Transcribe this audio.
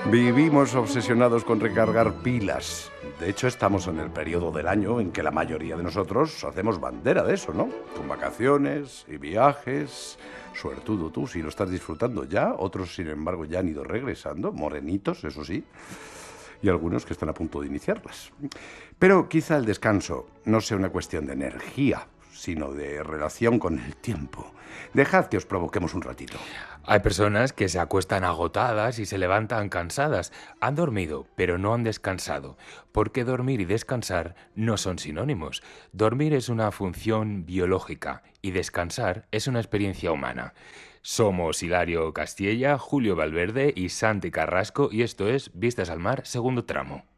Vivimos obsesionados con recargar pilas. De hecho, estamos en el periodo del año en que la mayoría de nosotros hacemos bandera de eso, ¿no? Con vacaciones y viajes. Suertudo tú, si lo estás disfrutando ya. Otros, sin embargo, ya han ido regresando, morenitos, eso sí. Y algunos que están a punto de iniciarlas. Pero quizá el descanso no sea una cuestión de energía, sino de relación con el tiempo. Dejad que os provoquemos un ratito. Hay personas que se acuestan agotadas y se levantan cansadas. Han dormido, pero no han descansado. Porque dormir y descansar no son sinónimos. Dormir es una función biológica y descansar es una experiencia humana. Somos Hilario Castilla, Julio Valverde y Santi Carrasco y esto es Vistas al Mar, segundo tramo.